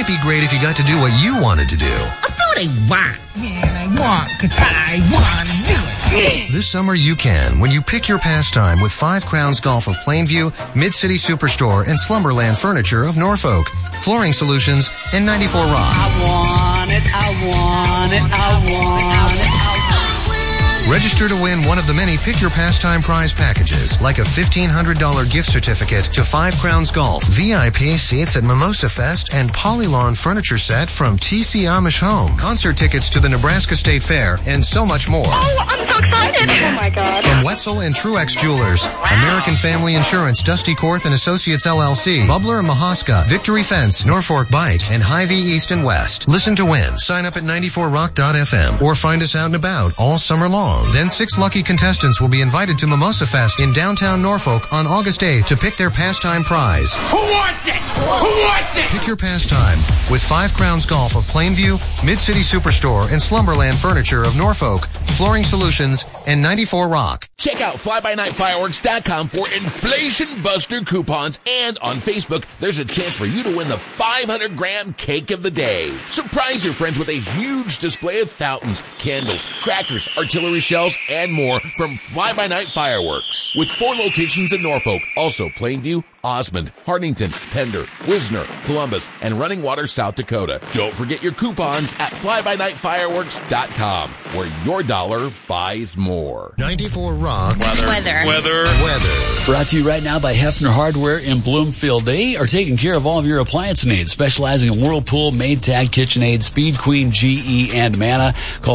Wouldn't it be great if you got to do what you wanted to do? I thought I want. Man, I want, because I want to do it. This summer you can when you pick your pastime with 5 Crowns Golf of Plainview, Mid-City Superstore, and Slumberland Furniture of Norfolk, Flooring Solutions, and 94 Rock. I want it, I want it, I want it. Register to win one of the many Pick Your Pastime prize packages, like a $1,500 gift certificate to 5 Crowns Golf, VIP seats at Mimosa Fest, and Polylawn furniture set from TC Amish Home, concert tickets to the Nebraska State Fair, and so much more. Oh, I'm so excited. Oh, my God. From Wetzel and Truex Jewelers, American Family Insurance, Dusty Korth and Associates LLC, Bubbler and Mahaska, Victory Fence, Norfolk Bite, and Hy-Vee East and West. Listen to win. Sign up at 94rock.fm or find us out and about all summer long. Then 6 lucky contestants will be invited to Mimosa Fest in downtown Norfolk on August 8th to pick their pastime prize. Who wants it? Who wants it? Pick your pastime with 5 Crowns Golf of Plainview, Mid-City Superstore, and Slumberland Furniture of Norfolk, Flooring Solutions, and 94 Rock. Check out FlyByNightFireworks.com for Inflation Buster coupons, and on Facebook, there's a chance for you to win the 500-gram cake of the day. Surprise your friends with a huge display of fountains, candles, crackers, artillery shells, and more from Fly By Night Fireworks. With 4 locations in Norfolk, also Plainview, Osmond, Hartington, Pender, Wisner, Columbus, and Running Water, South Dakota. Don't forget your coupons at FlyByNightFireworks.com, where your dollar buys more. 94 Rock. Weather. Brought to you right now by Hefner Hardware in Bloomfield. They are taking care of all of your appliance needs, specializing in Whirlpool, Maytag, KitchenAid, Speed Queen, GE, and Manna. Call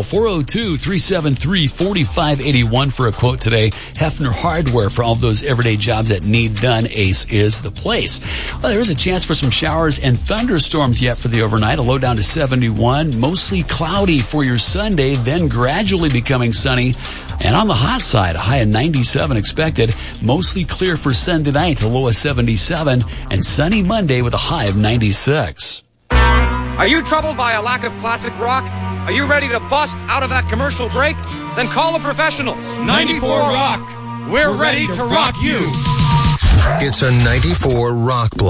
402-373-4581 for a quote today. Hefner Hardware for all of those everyday jobs that need done. Ace is the place. Well, there is a chance for some showers and thunderstorms yet for the overnight. A low down to 71. Mostly cloudy for your Sunday, then gradually becoming sunny. And on the hot side, a high of 97 expected. Mostly clear for Sunday night, a low of 77. And sunny Monday with a high of 96. Are you troubled by a lack of classic rock? Are you ready to bust out of that commercial break? Then call the professionals. 94 Rock. We're ready to rock you. It's a 94 Rock block.